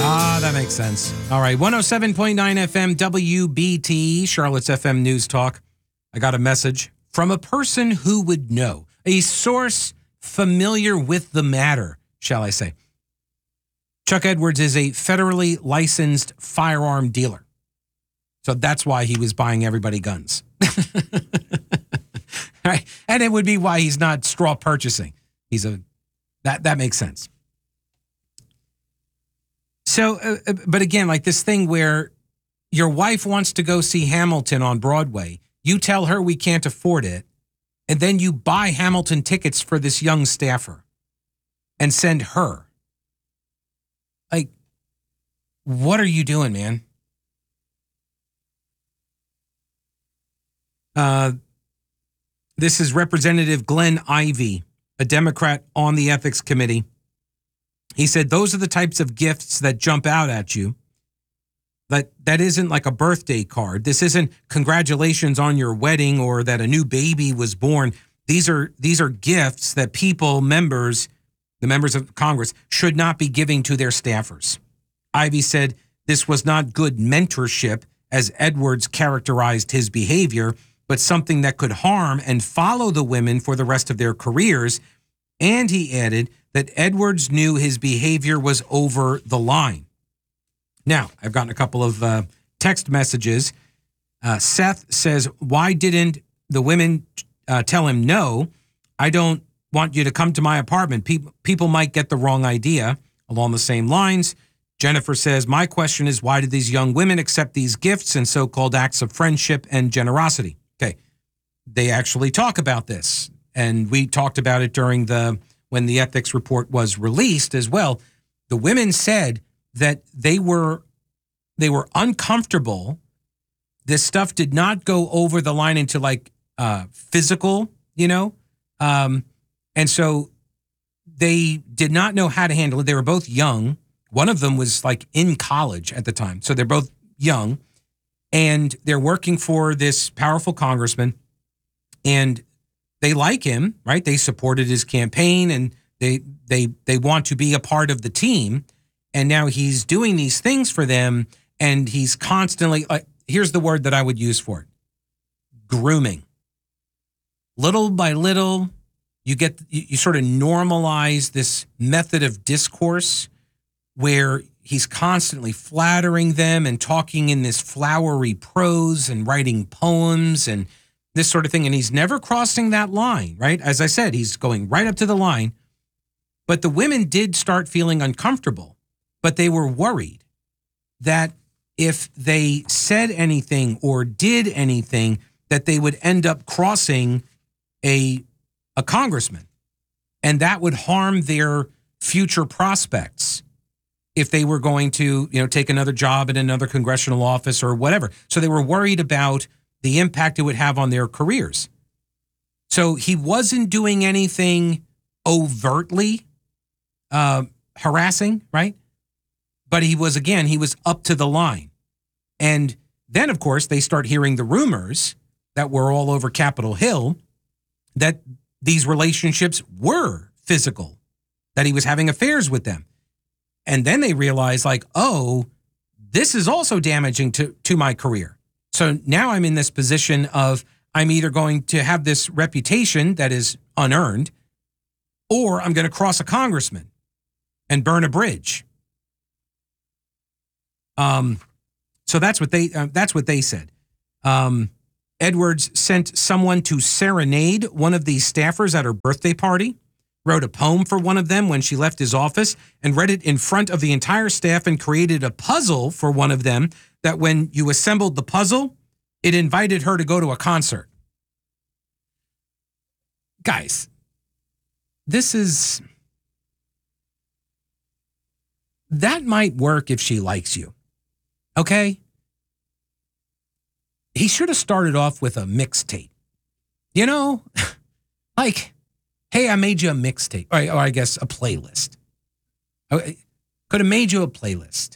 That makes sense. All right, 107.9 FM WBT, Charlotte's FM News Talk. I got a message from a person who would know, a source familiar with the matter, shall I say. Chuck Edwards is a federally licensed firearm dealer. So that's why he was buying everybody guns. Right? And it would be why he's not straw purchasing. That makes sense. So, but again, like this thing where your wife wants to go see Hamilton on Broadway, you tell her we can't afford it, and then you buy Hamilton tickets for this young staffer and send her. Like, what are you doing, man? This is Representative Glenn Ivey, a Democrat on the Ethics Committee. He said, those are the types of gifts that jump out at you. That isn't like a birthday card. This isn't congratulations on your wedding or that a new baby was born. These are gifts that the members of Congress, should not be giving to their staffers. Ivey said this was not good mentorship, as Edwards characterized his behavior, but something that could harm and follow the women for the rest of their careers. And he added that Edwards knew his behavior was over the line. Now, I've gotten a couple of text messages. Seth says, why didn't the women tell him no? I don't want you to come to my apartment. People might get the wrong idea. Along the same lines, Jennifer says, my question is, why did these young women accept these gifts and so-called acts of friendship and generosity? Okay, they actually talk about this. And we talked about it during when the ethics report was released as well. The women said that they were uncomfortable. This stuff did not go over the line into like physical, and so they did not know how to handle it. They were both young. One of them was like in college at the time, so they're both young, and they're working for this powerful congressman, and they like him, right? They supported his campaign, and they want to be a part of the team. And now he's doing these things for them, and he's constantly, here's the word that I would use for it, grooming. Little by little, you sort of normalize this method of discourse where he's constantly flattering them and talking in this flowery prose and writing poems and this sort of thing. And he's never crossing that line, right? As I said, he's going right up to the line. But the women did start feeling uncomfortable. But they were worried that if they said anything or did anything, that they would end up crossing a congressman. And that would harm their future prospects if they were going to, take another job in another congressional office or whatever. So they were worried about the impact it would have on their careers. So he wasn't doing anything overtly harassing, right? But he was up to the line. And then, of course, they start hearing the rumors that were all over Capitol Hill that these relationships were physical, that he was having affairs with them. And then they realize, this is also damaging to my career. So now I'm in this position of I'm either going to have this reputation that is unearned, or I'm going to cross a congressman and burn a bridge. So that's what they said. Edwards sent someone to serenade one of these staffers at her birthday party, wrote a poem for one of them when she left his office, and read it in front of the entire staff, and created a puzzle for one of them that when you assembled the puzzle, it invited her to go to a concert. Guys, that might work if she likes you. Okay? He should have started off with a mixtape. Hey, I made you a mixtape. Or I guess a playlist. I could have made you a playlist.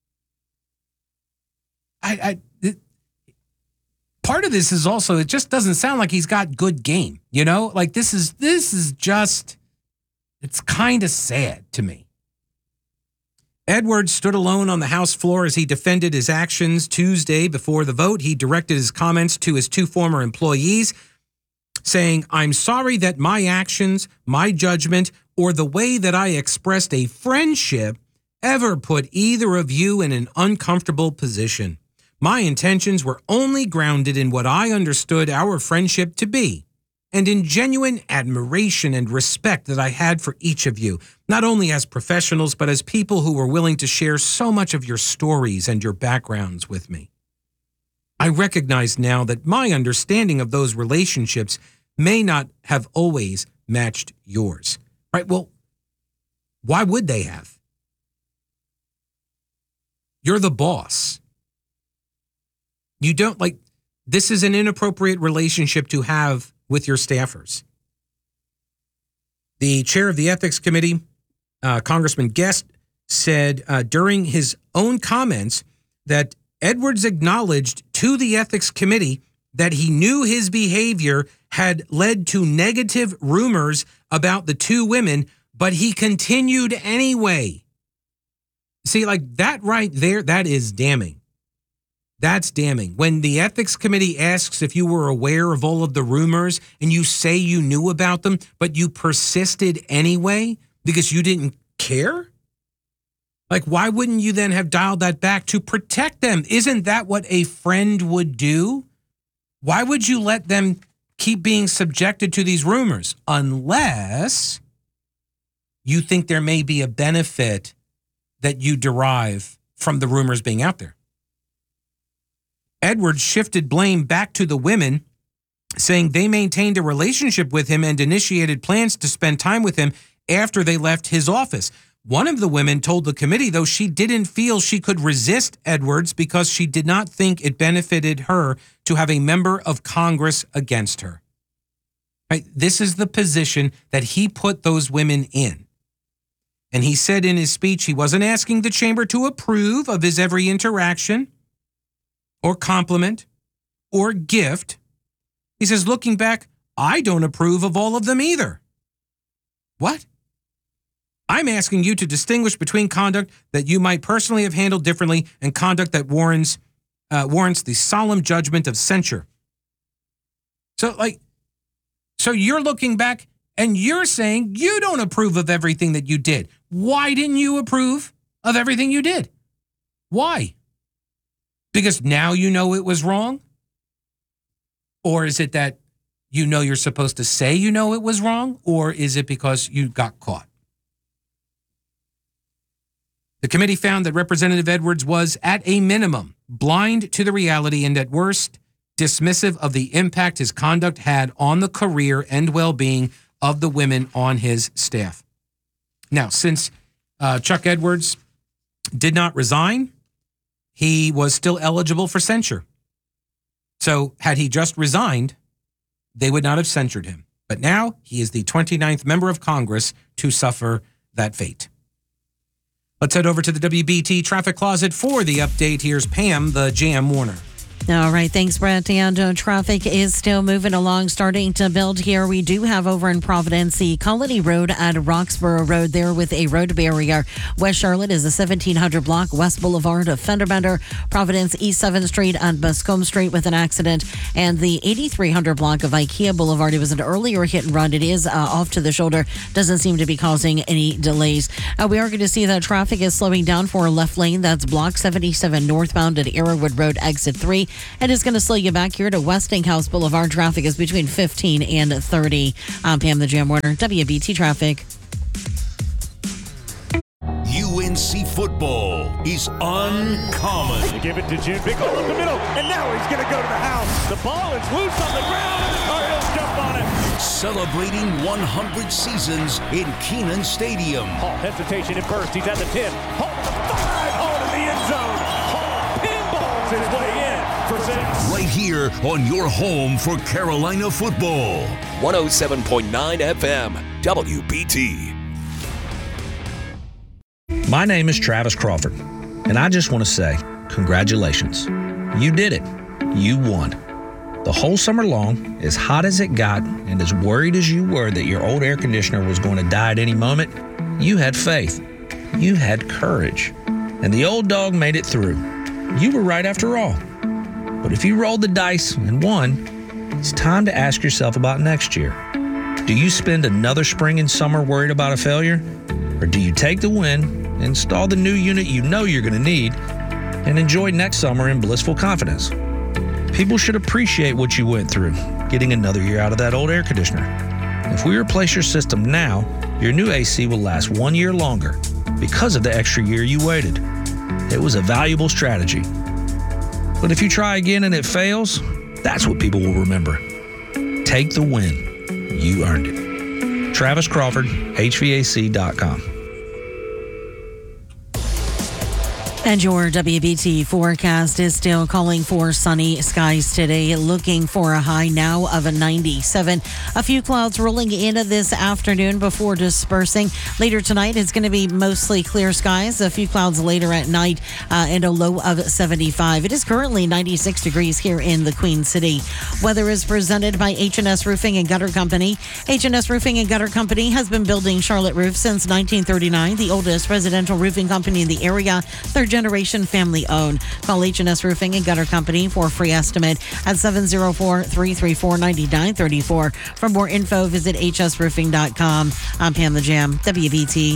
Part of this is also, it just doesn't sound like he's got good game. This is just, it's kind of sad to me. Edwards stood alone on the House floor as he defended his actions Tuesday before the vote. He directed his comments to his two former employees, saying, "I'm sorry that my actions, my judgment, or the way that I expressed a friendship ever put either of you in an uncomfortable position. My intentions were only grounded in what I understood our friendship to be, and in genuine admiration and respect that I had for each of you, not only as professionals, but as people who were willing to share so much of your stories and your backgrounds with me. I recognize now that my understanding of those relationships may not have always matched yours." Right? Well, why would they have? You're the boss. You don't this is an inappropriate relationship to have with your staffers. The chair of the Ethics Committee, Congressman Guest, said during his own comments that Edwards acknowledged to the Ethics Committee that he knew his behavior had led to negative rumors about the two women, but he continued anyway. See, that right there, that is damning. That's damning. When the Ethics Committee asks if you were aware of all of the rumors and you say you knew about them, but you persisted anyway because you didn't care? Why wouldn't you then have dialed that back to protect them? Isn't that what a friend would do? Why would you let them keep being subjected to these rumors unless you think there may be a benefit that you derive from the rumors being out there? Edwards shifted blame back to the women, saying they maintained a relationship with him and initiated plans to spend time with him after they left his office. One of the women told the committee, though, she didn't feel she could resist Edwards because she did not think it benefited her to have a member of Congress against her. Right? This is the position that he put those women in. And he said in his speech he wasn't asking the chamber to approve of his every interaction or compliment or gift. He says, looking back, I don't approve of all of them either. What? I'm asking you to distinguish between conduct that you might personally have handled differently and conduct that warrants the solemn judgment of censure. So you're looking back and you're saying you don't approve of everything that you did. Why didn't you approve of everything you did? Why? Because now you know it was wrong? Or is it that you know you're supposed to say you know it was wrong? Or is it because you got caught? The committee found that Representative Edwards was, at a minimum, blind to the reality and, at worst, dismissive of the impact his conduct had on the career and well-being of the women on his staff. Now, since Chuck Edwards did not resign, he was still eligible for censure. So had he just resigned, they would not have censured him. But now he is the 29th member of Congress to suffer that fate. Let's head over to the WBT Traffic Closet for the update. Here's Pam, the Jam Warner. All right, thanks, Brett. And traffic is still moving along, starting to build here. We do have over in Providence the Colony Road at Roxborough Road there with a road barrier. West Charlotte is the 1700 block, West Boulevard of Fenderbender. Providence East 7th Street and Muscombe Street with an accident. And the 8300 block of IKEA Boulevard. It was an earlier hit and run. It is off to the shoulder. Doesn't seem to be causing any delays. We are going to see that traffic is slowing down for a left lane. That's block 77 northbound at Arrowwood Road, exit 3. And it's going to slow you back here to Westinghouse Boulevard. Traffic is between 15 and 30. I'm Pam, the Jam Warner, WBT Traffic. UNC football is uncommon. They give it to Jim. Big hole in the middle. And now he's going to go to the house. The ball is loose on the ground. And the Cardinals jump on it. Celebrating 100 seasons in Kenan Stadium. Hall hesitation at first. He's at the 10. Hall to the 5. Hall to the end zone. Hall pinballs his way in for 6. Right here on your home for Carolina football. 107.9 FM, WBT. My name is Travis Crawford, and I just want to say congratulations. You did it. You won. The whole summer long, as hot as it got and as worried as you were that your old air conditioner was going to die at any moment, you had faith. You had courage. And the old dog made it through. You were right after all. But if you rolled the dice and won, it's time to ask yourself about next year. Do you spend another spring and summer worried about a failure? Or do you take the win, install the new unit you know you're going to need, and enjoy next summer in blissful confidence? People should appreciate what you went through, getting another year out of that old air conditioner. If we replace your system now, your new AC will last 1 year longer because of the extra year you waited. It was a valuable strategy. But if you try again and it fails, that's what people will remember. Take the win. You earned it. Travis Crawford, HVAC.com. And your WBT forecast is still calling for sunny skies today, looking for a high now of a 97. A few clouds rolling into this afternoon before dispersing. Later tonight, it's going to be mostly clear skies. A few clouds later at night and a low of 75. It is currently 96 degrees here in the Queen City. Weather is presented by H&S Roofing and Gutter Company. H&S Roofing and Gutter Company has been building Charlotte roofs since 1939, the oldest residential roofing company in the area. Third generation family owned. Call H&S Roofing and Gutter Company for a free estimate at 704-334-9934. For more info, visit hsroofing.com. I'm Pam the Jam, WBT.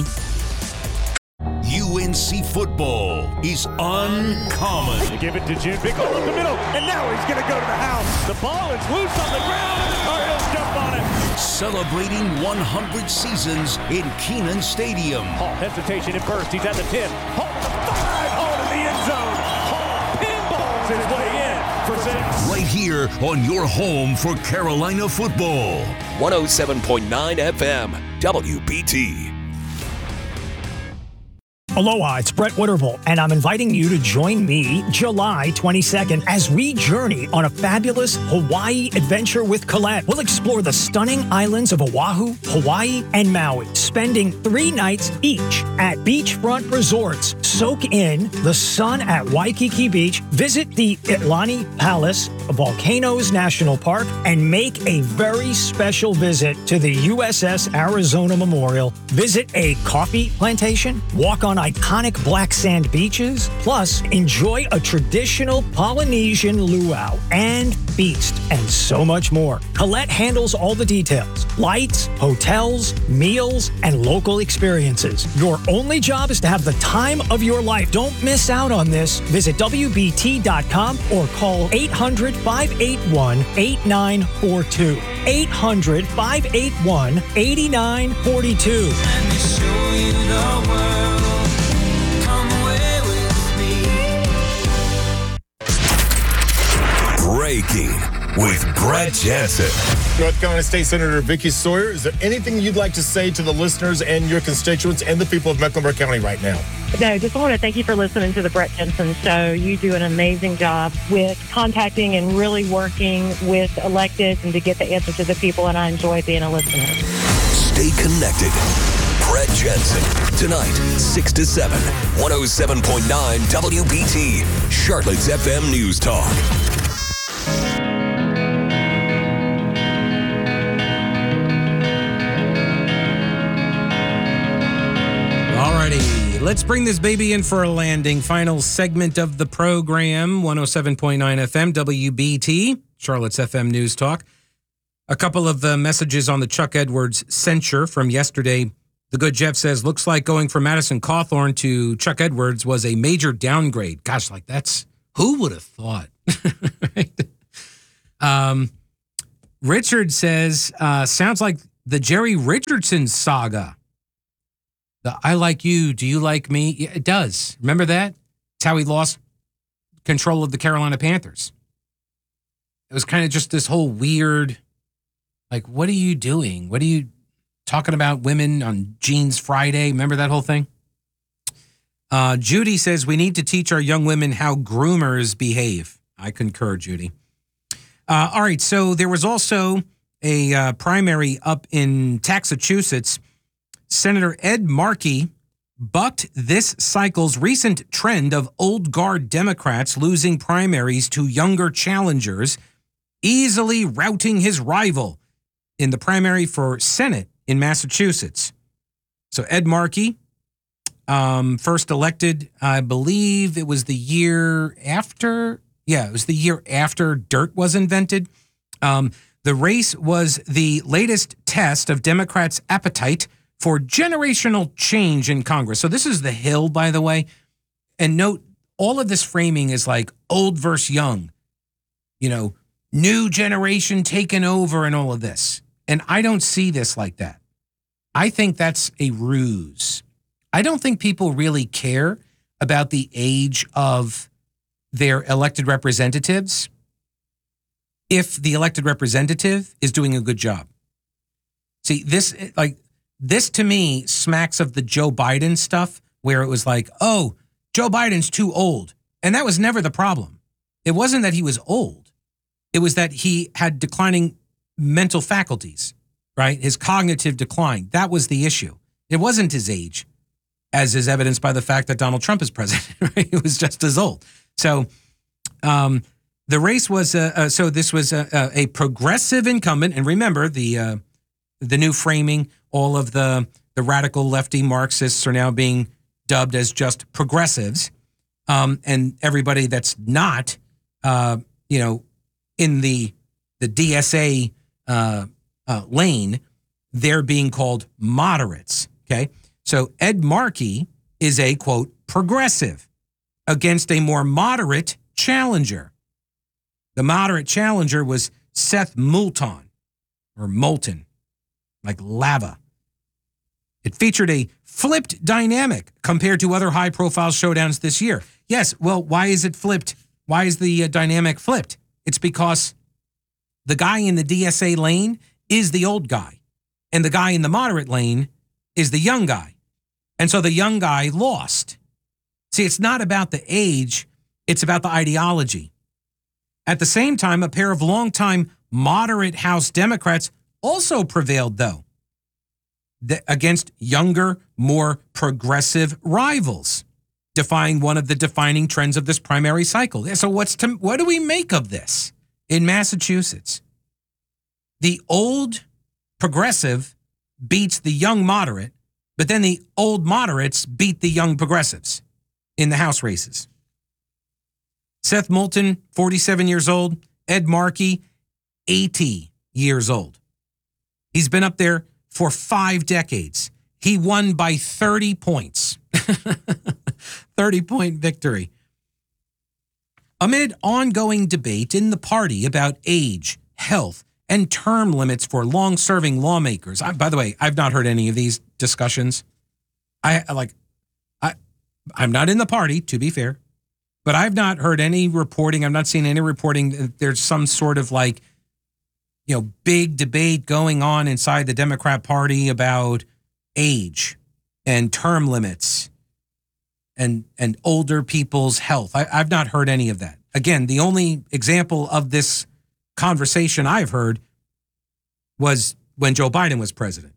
UNC football is uncommon. They give it to Jim. Big hole in the middle, and now he's going to go to the house. The ball is loose on the ground. Cardinals jump on it. Celebrating 100 seasons in Kenan Stadium. Hall hesitation at first. He's at the 10. Hall to the 5. Hall to the end zone. Hall pinballs his way in for 6. Right here on your home for Carolina football. 107.9 FM, WBT. Aloha, it's Brett Witterbolt, and I'm inviting you to join me July 22nd as we journey on a fabulous Hawaii adventure with Colette. We'll explore the stunning islands of Oahu, Hawaii, and Maui, spending 3 nights each at beachfront resorts. Soak in the sun at Waikiki Beach, visit the Iolani Palace, Volcanoes National Park, and make a very special visit to the USS Arizona Memorial. Visit a coffee plantation, walk on iconic black sand beaches, plus enjoy a traditional Polynesian luau and feast, and so much more. Colette handles all the details: lights, hotels, meals, and local experiences. Your only job is to have the time of your life. Don't miss out on this. Visit WBT.com or call 800-581-8942. 800-581-8942. Let me show you the world. Come away with me. Breaking with Brett Jensen. North Carolina State Senator Vicky Sawyer, is there anything you'd like to say to the listeners and your constituents and the people of Mecklenburg County right now? No, just want to thank you for listening to the Brett Jensen Show. You do an amazing job with contacting and really working with electeds and to get the answer to the people, and I enjoy being a listener. Stay connected. Brett Jensen, tonight, 6 to 7, 107.9 WBT, Charlotte's FM News Talk. Alrighty, let's bring this baby in for a landing. Final segment of the program, 107.9 FM, WBT, Charlotte's FM News Talk. A couple of messages on the Chuck Edwards censure from yesterday. The good Jeff says, looks like going from Madison Cawthorn to Chuck Edwards was a major downgrade. Gosh, like that's, who would have thought? Right? Richard says, sounds like the Jerry Richardson saga. The I like you, do you like me? Yeah, it does. Remember that? It's how he lost control of the Carolina Panthers. It was kind of just this whole weird, like, what are you doing? What are you talking about women on Jeans Friday? Remember that whole thing? Judy says we need to teach our young women how groomers behave. I concur, Judy. All right, so there was also a primary up in Massachusetts. Senator Ed Markey bucked this cycle's recent trend of old guard Democrats losing primaries to younger challengers, easily routing his rival in the primary for Senate in Massachusetts. So Ed Markey first elected, I believe it was the year after. Yeah, it was the year after dirt was invented. The race was the latest test of Democrats' appetite for generational change in Congress. So this is the Hill, by the way. And note, all of this framing is like old versus young, new generation taking over and all of this. And I don't see this like that. I think that's a ruse. I don't think people really care about the age of their elected representatives if the elected representative is doing a good job. See, this to me smacks of the Joe Biden stuff where it was like, oh, Joe Biden's too old. And that was never the problem. It wasn't that he was old. It was that he had declining mental faculties, right? His cognitive decline. That was the issue. It wasn't his age, as is evidenced by the fact that Donald Trump is president, right? He was just as old. So the race was, so this was a progressive incumbent. And remember, the new framing, all of the radical lefty Marxists are now being dubbed as just progressives. And everybody that's not, in the DSA lane, they're being called moderates, okay? So Ed Markey is a, quote, progressive against a more moderate challenger. The moderate challenger was Seth Moulton, or Moulton, like lava. It featured a flipped dynamic compared to other high-profile showdowns this year. Yes, well, why is it flipped? Why is the dynamic flipped? It's because the guy in the DSA lane is the old guy, and the guy in the moderate lane is the young guy. And so the young guy lost. See, it's not about the age, it's about the ideology. At the same time, a pair of longtime moderate House Democrats also prevailed, though, against younger, more progressive rivals, defying one of the defining trends of this primary cycle. So what do we make of this? In Massachusetts, the old progressive beats the young moderate, but then the old moderates beat the young progressives in the House races. Seth Moulton, 47 years old. Ed Markey, 80 years old. He's been up there for 5 decades. He won by 30 points. 30-point victory. Amid ongoing debate in the party about age, health, and term limits for long-serving lawmakers. By the way, I've not heard any of these discussions. I'm not in the party, to be fair, but I've not heard any reporting. I've not seen any reporting that there's some sort of big debate going on inside the Democrat Party about age and term limits and older people's health. I've not heard any of that. Again, the only example of this conversation I've heard was when Joe Biden was president.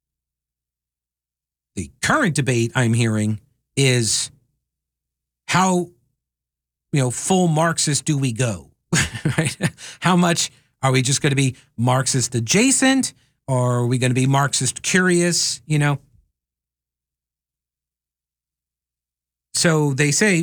The current debate I'm hearing is how, full Marxist do we go? Right? How much are we just going to be Marxist adjacent, or are we going to be Marxist curious, So they say,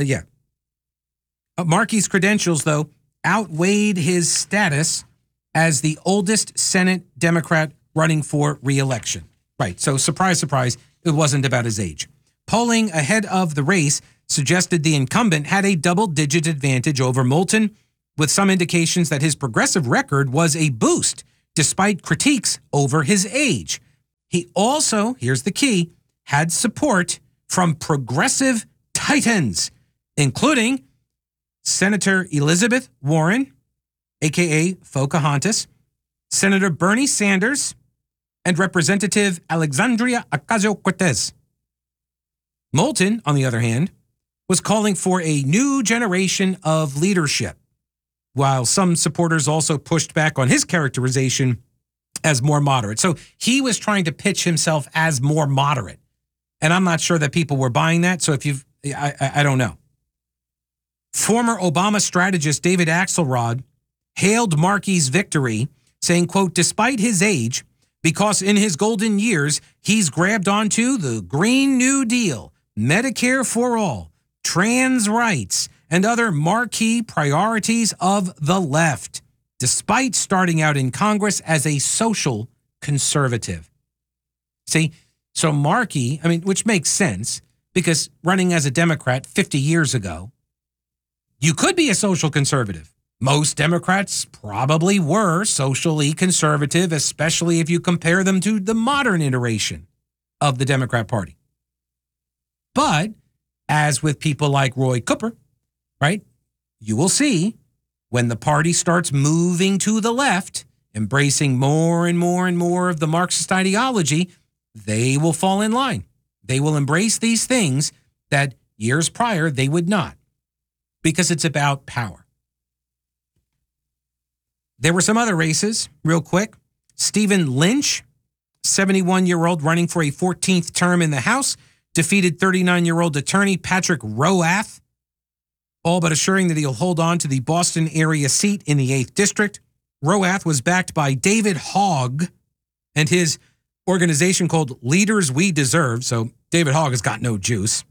Markey's credentials, though, outweighed his status as the oldest Senate Democrat running for re-election. Right, so surprise, surprise, it wasn't about his age. Polling ahead of the race suggested the incumbent had a double-digit advantage over Moulton, with some indications that his progressive record was a boost, despite critiques over his age. He also, here's the key, had support from progressive titans, including Senator Elizabeth Warren, a.k.a. Pocahontas, Senator Bernie Sanders, and Representative Alexandria Ocasio-Cortez. Moulton, on the other hand, was calling for a new generation of leadership, while some supporters also pushed back on his characterization as more moderate. So he was trying to pitch himself as more moderate. And I'm not sure that people were buying that. So I don't know. Former Obama strategist David Axelrod hailed Markey's victory, saying, quote, despite his age, because in his golden years, he's grabbed onto the Green New Deal, Medicare for all, trans rights, and other marquee priorities of the left, despite starting out in Congress as a social conservative. See, so Markey, which makes sense, because running as a Democrat 50 years ago, you could be a social conservative. Most Democrats probably were socially conservative, especially if you compare them to the modern iteration of the Democrat Party. But as with people like Roy Cooper, right, you will see when the party starts moving to the left, embracing more and more and more of the Marxist ideology, they will fall in line. They will embrace these things that years prior they would not, because it's about power. There were some other races, real quick. Stephen Lynch, 71-year-old running for a 14th term in the House, defeated 39-year-old attorney Patrick Roath, all but assuring that he'll hold on to the Boston area seat in the 8th District. Roath was backed by David Hogg and his organization called Leaders We Deserve. So David Hogg has got no juice.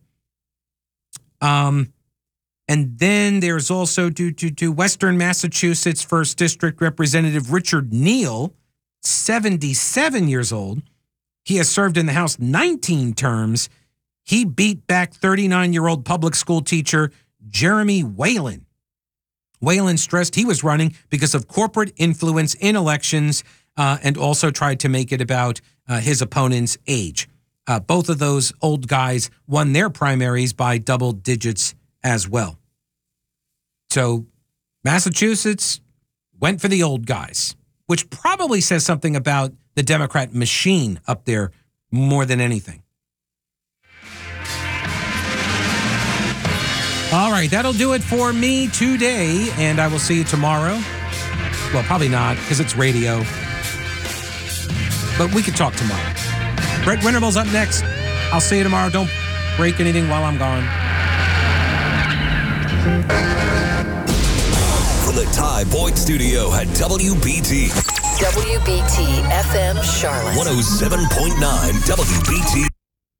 And then there's also to Western Massachusetts 1st District Representative Richard Neal, 77 years old. He has served in the House 19 terms. He beat back 39-year-old public school teacher Jeremy Whalen. Whalen stressed he was running because of corporate influence in elections and also tried to make it about his opponent's age. Both of those old guys won their primaries by double digits as well. So Massachusetts went for the old guys, which probably says something about the Democrat machine up there more than anything. All right, that'll do it for me today, and I will see you tomorrow. Well, probably not, because it's radio. But we could talk tomorrow. Brett Winterbell's up next. I'll see you tomorrow. Don't break anything while I'm gone. From the Ty Boyd Studio at WBT. WBT FM Charlotte. 107.9 WBT.